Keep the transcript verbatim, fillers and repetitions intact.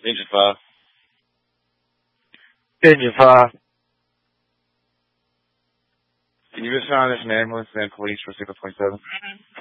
Engine five. Engine five. Can you assign this an ambulance and police for six twenty-seven?